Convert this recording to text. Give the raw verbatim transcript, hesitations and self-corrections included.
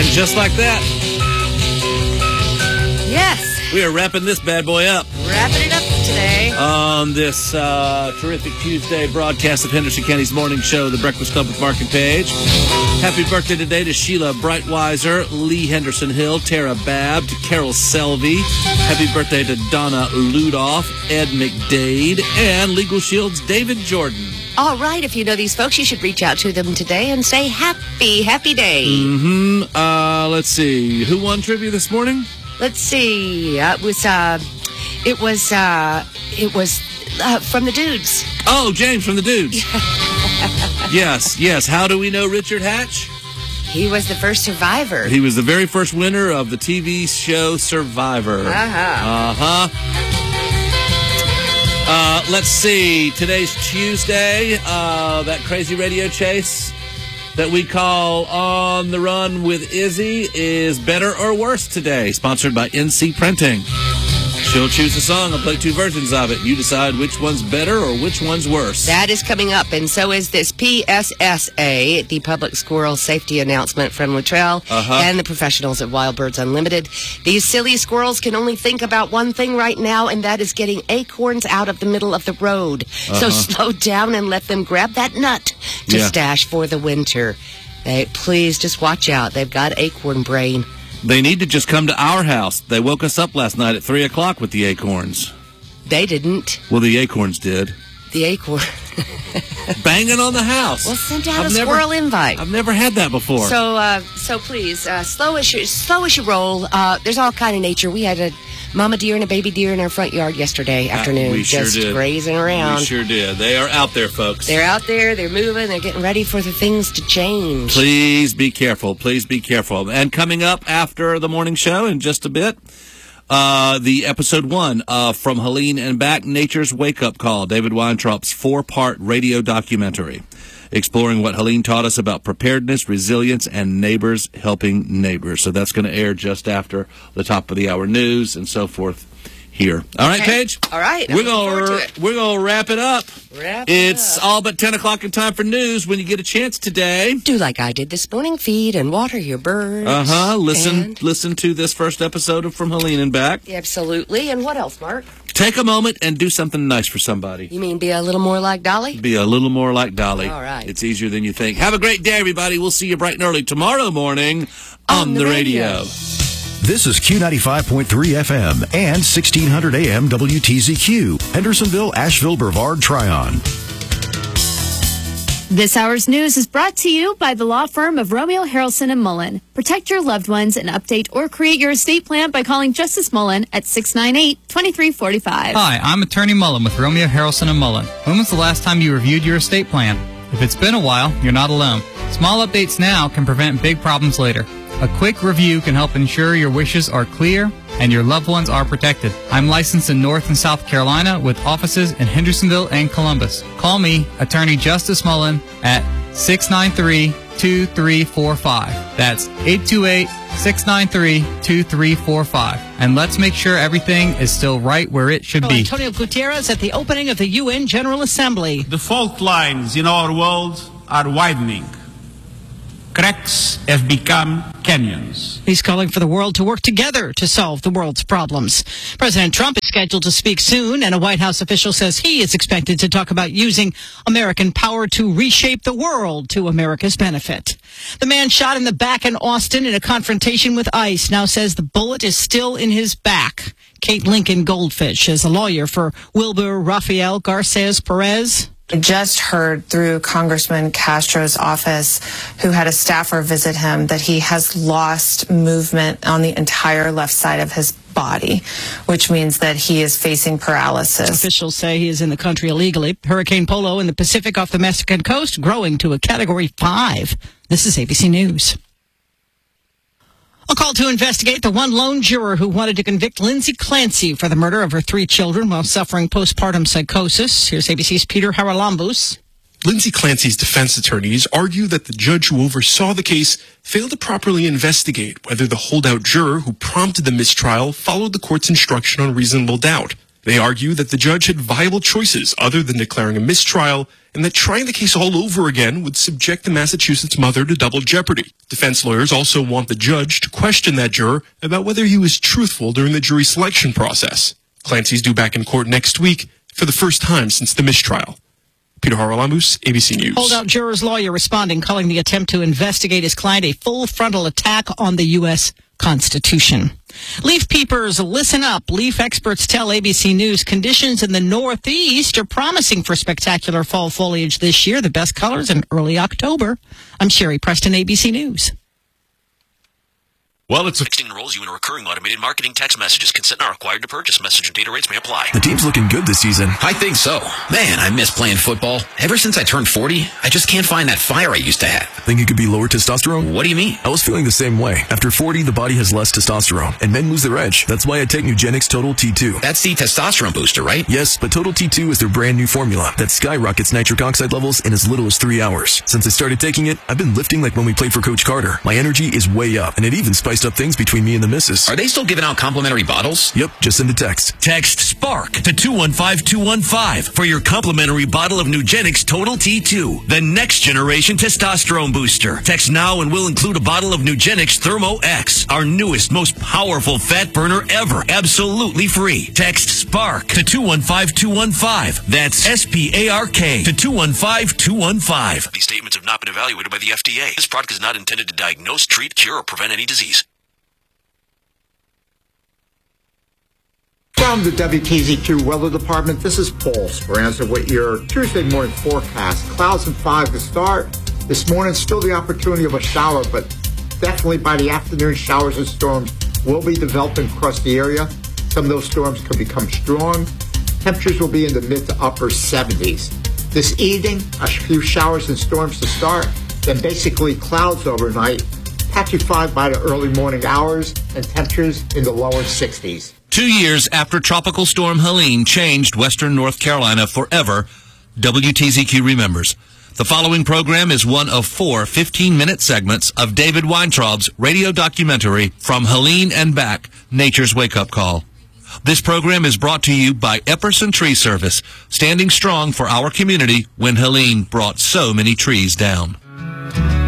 And just like that, yes, we are wrapping this bad boy up. Wrapping it up today. On this uh, terrific Tuesday broadcast of Henderson County's morning show, The Breakfast Club with Mark and Paige. Happy birthday today to Sheila Brightweiser, Lee Henderson Hill, Tara Babb, to Carol Selvey. Happy birthday to Donna Ludoff, Ed McDade, and Legal Shield's David Jordan. All right, if you know these folks, you should reach out to them today and say happy, happy day. Mm-hmm. Uh, let's see. Who won trivia this morning? Let's see. Uh, it was, uh, it was, uh, it was uh, from the Dudes. Oh, James from the Dudes. yes, yes. How do we know Richard Hatch? He was the first survivor. He was the very first winner of the T V show Survivor. Uh-huh. Uh-huh. Uh, let's see. Today's Tuesday. Uh, that crazy radio chase that we call On the Run with Izzy is better or worse today. Sponsored by N C Printing. She'll choose a song. I'll play two versions of it. You decide which one's better or which one's worse. That is coming up, and so is this P S S A, the Public Squirrel Safety Announcement from Luttrell uh-huh. and the professionals at Wild Birds Unlimited. These silly squirrels can only think about one thing right now, and that is getting acorns out of the middle of the road. Uh-huh. So slow down and let them grab that nut to yeah. stash for the winter. They, please just watch out. They've got acorn brain. They need to just come to our house. They woke us up last night at three o'clock with the acorns. They didn't. Well, the acorns did. The acorn. Banging on the house. Well, send out I've a never, squirrel invite. I've never had that before. So, uh, so please, uh, slow as you, slow as you roll. Uh, there's all kind of nature. We had a mama deer and a baby deer in our front yard yesterday afternoon, uh, we just sure did. grazing around. We sure did. They are out there, folks. They're out there. They're moving. They're getting ready for the things to change. Please be careful. Please be careful. And coming up after the morning show in just a bit, uh, the episode one uh, from Helene and Back, Nature's Wake Up Call, David Weintraub's four-part radio documentary, exploring what Helene taught us about preparedness, resilience, and neighbors helping neighbors. So that's going to air just after the top of the hour news and so forth here. All right, Okay. Paige? All right. I'm We're looking forward gonna to it. we're gonna wrap it up. Wrap it It's up. all but ten o'clock in time for news. When you get a chance today, Do like I did this morning. Feed and water your birds. uh huh. Listen, And- listen to this first episode of From Helene and Back. Absolutely. And what else, Mark? Take a moment and do something nice for somebody. You mean be a little more like Dolly? Be a little more like Dolly. All right. It's easier than you think. Have a great day, everybody. We'll see you bright and early tomorrow morning on, On the, the radio. radio. This is Q ninety-five point three F M and sixteen hundred A M W T Z Q, Hendersonville, Asheville, Brevard, Tryon. This hour's news is brought to you by the law firm of Romeo Harrelson and Mullen. Protect your loved ones and update or create your estate plan by calling Justice Mullen at six nine eight, two three four five. Hi, I'm Attorney Mullen with Romeo Harrelson and Mullen. When was the last time you reviewed your estate plan? If it's been a while, you're not alone. Small updates now can prevent big problems later. A quick review can help ensure your wishes are clear and your loved ones are protected. I'm licensed in North and South Carolina with offices in Hendersonville and Columbus. Call me, Attorney Justice Mullen, at six nine three, two three four five. That's eight two eight, six nine three, two three four five. And let's make sure everything is still right where it should be. Antonio Guterres at the opening of the U N General Assembly. The fault lines in our world are widening. Cracks have become canyons. He's calling for the world to work together to solve the world's problems. President Trump is scheduled to speak soon, and a White House official says he is expected to talk about using American power to reshape the world to America's benefit. The man shot in the back in Austin in a confrontation with ICE now says the bullet is still in his back. Kate Lincoln Goldfish is a lawyer for Wilbur Rafael Garces Perez. I just heard through Congressman Castro's office, who had a staffer visit him, that he has lost movement on the entire left side of his body, which means that he is facing paralysis. Officials say he is in the country illegally. Hurricane Polo in the Pacific off the Mexican coast growing to a Category five. This is A B C News. A call to investigate the one lone juror who wanted to convict Lindsay Clancy for the murder of her three children while suffering postpartum psychosis. Here's A B C's Peter Haralambous. Lindsay Clancy's defense attorneys argue that the judge who oversaw the case failed to properly investigate whether the holdout juror who prompted the mistrial followed the court's instruction on reasonable doubt. They argue that the judge had viable choices other than declaring a mistrial, and that trying the case all over again would subject the Massachusetts mother to double jeopardy. Defense lawyers also want the judge to question that juror about whether he was truthful during the jury selection process. Clancy's due back in court next week for the first time since the mistrial. Peter Haralamus, A B C News. Holdout juror's lawyer responding, calling the attempt to investigate his client a full frontal attack on the U S Constitution. Leaf peepers, listen up. Leaf experts tell A B C News conditions in the Northeast are promising for spectacular fall foliage this year. The best colors in early October. I'm Sherry Preston, A B C News. Well, it's a texting enrolls you in a recurring automated marketing text messages. Consent not required to purchase. Message and data rates may apply. The team's looking good this season. I think so. Man, I miss playing football. Ever since I turned forty, I just can't find that fire I used to have. Think it could be lower testosterone? What do you mean? I was feeling the same way. After forty, the body has less testosterone, and men lose their edge. That's why I take Nugenix Total T two. That's the testosterone booster, right? Yes, but Total T two is their brand new formula that skyrockets nitric oxide levels in as little as three hours. Since I started taking it, I've been lifting like when we played for Coach Carter. My energy is way up, and it even spiced up things between me and the missus. Are they still giving out complimentary bottles? Yep, just send a text. Text SPARK to two one five two one five for your complimentary bottle of Nugenix Total T two, the next generation testosterone booster. Text now and we'll include a bottle of Nugenix Thermo X, our newest, most powerful fat burner ever, absolutely free. Text SPARK to two one five two one five. That's S P A R K to two one five two one five. These statements have not been evaluated by the F D A. This product is not intended to diagnose, treat, cure, or prevent any disease. From the W T Z Q Weather Department, this is Paul Speranza with your Tuesday morning forecast. Clouds and fog to start. This morning, still the opportunity of a shower, but definitely by the afternoon, showers and storms will be developing across the area. Some of those storms could become strong. Temperatures will be in the mid to upper seventies. This evening, a few showers and storms to start, then basically clouds overnight, patchy fog by the early morning hours, and temperatures in the lower sixties. Two years after Tropical Storm Helene changed western North Carolina forever, W T Z Q remembers. The following program is one of four fifteen-minute segments of David Weintraub's radio documentary From Helene and Back, Nature's Wake-Up Call. This program is brought to you by Epperson Tree Service, standing strong for our community when Helene brought so many trees down.